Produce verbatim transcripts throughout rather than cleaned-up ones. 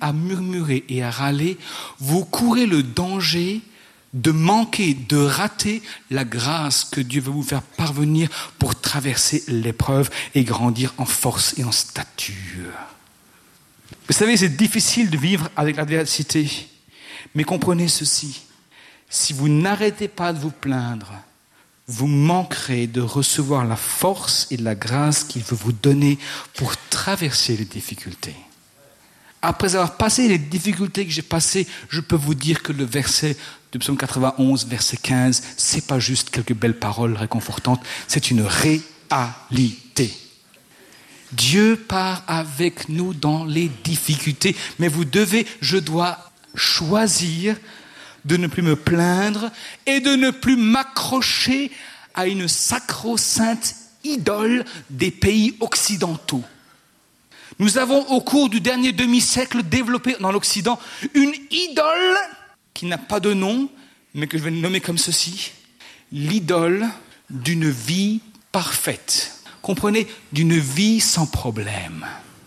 à murmurer et à râler, vous courez le danger de manquer, de rater la grâce que Dieu veut vous faire parvenir pour traverser l'épreuve et grandir en force et en stature. Vous savez, c'est difficile de vivre avec l'adversité, mais comprenez ceci, si vous n'arrêtez pas de vous plaindre, vous manquerez de recevoir la force et la grâce qu'il veut vous donner pour traverser les difficultés. Après avoir passé les difficultés que j'ai passées, je peux vous dire que le verset de Psaume quatre-vingt-onze, verset quinze, c'est pas juste quelques belles paroles réconfortantes, c'est une réalité. Dieu part avec nous dans les difficultés, mais vous devez, je dois choisir de ne plus me plaindre et de ne plus m'accrocher à une sacro-sainte idole des pays occidentaux. Nous avons, au cours du dernier demi-siècle, développé dans l'Occident une idole qui n'a pas de nom, mais que je vais nommer comme ceci, l'idole d'une vie parfaite. Comprenez, d'une vie sans problème.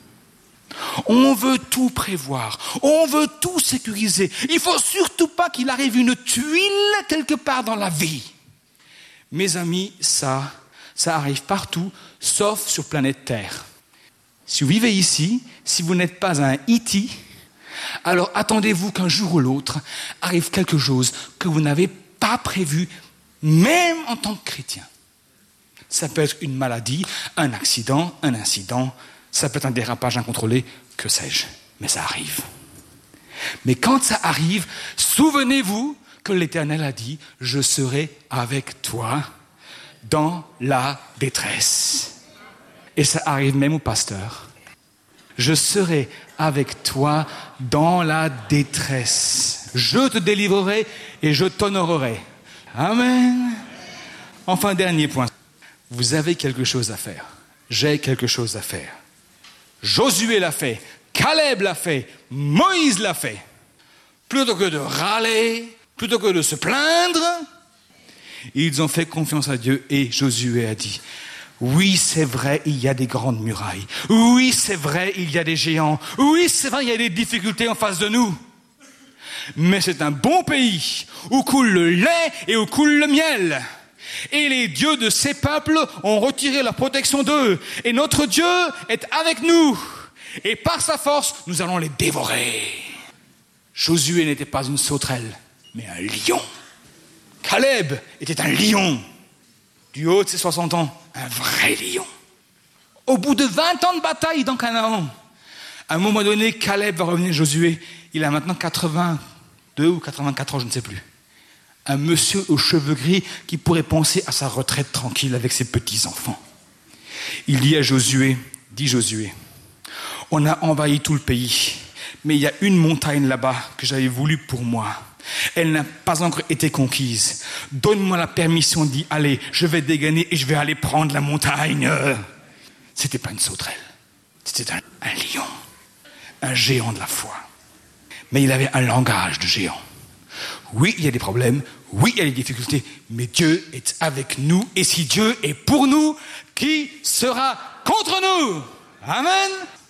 On veut tout prévoir, on veut tout sécuriser. Il ne faut surtout pas qu'il arrive une tuile quelque part dans la vie. Mes amis, ça, ça arrive partout, sauf sur planète Terre. Si vous vivez ici, si vous n'êtes pas un E T, alors attendez-vous qu'un jour ou l'autre arrive quelque chose que vous n'avez pas prévu, même en tant que chrétien. Ça peut être une maladie, un accident, un incident, ça peut être un dérapage incontrôlé, que sais-je, mais ça arrive. Mais quand ça arrive, souvenez-vous que l'Éternel a dit « Je serai avec toi dans la détresse ». Et ça arrive même au pasteur. Je serai avec toi dans la détresse. Je te délivrerai et je t'honorerai. Amen. Enfin, dernier point. Vous avez quelque chose à faire. J'ai quelque chose à faire. Josué l'a fait. Caleb l'a fait. Moïse l'a fait. Plutôt que de râler, plutôt que de se plaindre, ils ont fait confiance à Dieu et Josué a dit... Oui, c'est vrai, il y a des grandes murailles. Oui, c'est vrai, il y a des géants. Oui, c'est vrai, il y a des difficultés en face de nous. Mais c'est un bon pays où coule le lait et où coule le miel. Et les dieux de ces peuples ont retiré la protection d'eux. Et notre Dieu est avec nous. Et par sa force, nous allons les dévorer. Josué n'était pas une sauterelle, mais un lion. Caleb était un lion. Du haut de ses soixante ans, un vrai lion. Au bout de vingt ans de bataille dans Canaan, à un moment donné, Caleb va revenir Josué. Il a maintenant quatre-vingt-deux ou quatre-vingt-quatre ans, je ne sais plus. Un monsieur aux cheveux gris qui pourrait penser à sa retraite tranquille avec ses petits-enfants. Il dit à Josué, dit Josué, on a envahi tout le pays, mais il y a une montagne là-bas que j'avais voulu pour moi. Elle n'a pas encore été conquise. Donne-moi la permission d'y aller. Je vais dégainer et je vais aller prendre la montagne. C'était pas une sauterelle. C'était un, un lion. Un géant de la foi. Mais il avait un langage de géant. Oui, il y a des problèmes. Oui, il y a des difficultés. Mais Dieu est avec nous. Et si Dieu est pour nous, qui sera contre nous? Amen.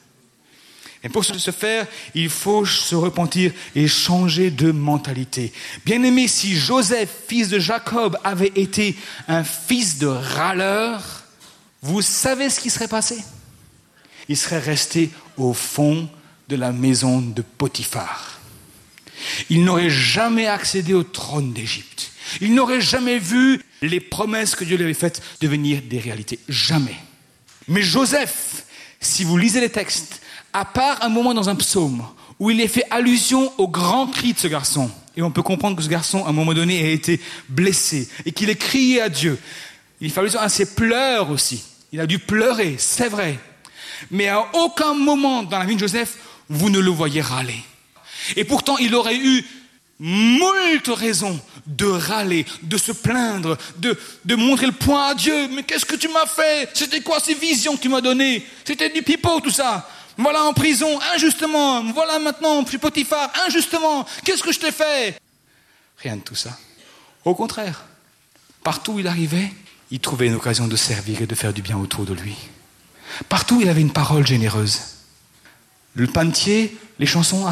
Et pour ce faire, il faut se repentir et changer de mentalité. Bien-aimé, si Joseph, fils de Jacob, avait été un fils de râleur, vous savez ce qui serait passé? Il serait resté au fond de la maison de Potiphar. Il n'aurait jamais accédé au trône d'Égypte. Il n'aurait jamais vu les promesses que Dieu lui avait faites devenir des réalités. Jamais. Mais Joseph, si vous lisez les textes, à part un moment dans un psaume où il est fait allusion au grand cri de ce garçon, et on peut comprendre que ce garçon, à un moment donné, a été blessé et qu'il ait crié à Dieu. Il fait allusion à ses pleurs aussi. Il a dû pleurer, c'est vrai. Mais à aucun moment dans la vie de Joseph, vous ne le voyez râler. Et pourtant, il aurait eu moult raisons de râler, de se plaindre, de, de montrer le poing à Dieu. Mais qu'est-ce que tu m'as fait? C'était quoi ces visions que tu m'as données? C'était du pipeau tout ça. Voilà en prison, injustement. Voilà maintenant, je suis Potiphar, injustement. Qu'est-ce que je t'ai fait? Rien de tout ça. Au contraire, partout où il arrivait, il trouvait une occasion de servir et de faire du bien autour de lui. Partout, il avait une parole généreuse. Le panetier, les chansons